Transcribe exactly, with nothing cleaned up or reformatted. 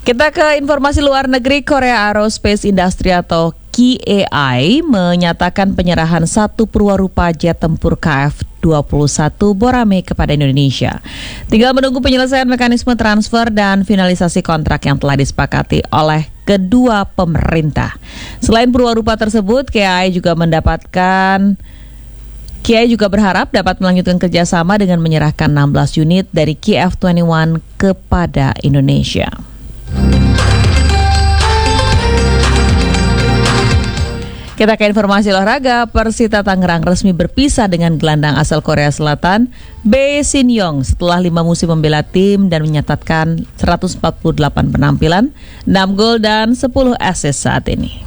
Kita ke informasi luar negeri. Korea Aerospace Industry atau K A I menyatakan penyerahan satu perwarupa jet tempur K F dua puluh satu Borame kepada Indonesia. Tinggal menunggu penyelesaian mekanisme transfer dan finalisasi kontrak yang telah disepakati oleh kedua pemerintah. Selain perwarupa tersebut, K A I juga mendapatkan K A I juga berharap dapat melanjutkan kerjasama dengan menyerahkan enam belas unit dari K F dua puluh satu kepada Indonesia. Kita ke informasi olahraga. Persita Tangerang resmi berpisah dengan gelandang asal Korea Selatan Bae Shin Yong setelah lima musim membela tim dan menyatatkan seratus empat puluh delapan penampilan, enam gol dan sepuluh assist saat ini.